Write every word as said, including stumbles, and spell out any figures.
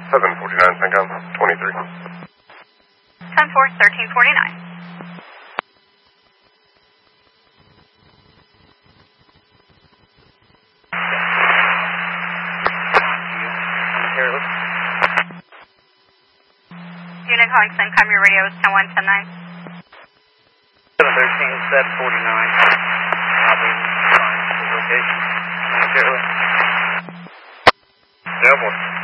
seven forty-nine, CENTCOM, twenty-three. ten four, thirteen forty-nine. Unit calling CENTCOM, your radio is ten one, ten nine. seven thirteen, seven forty-nine. I'll be fine for location. Delaware.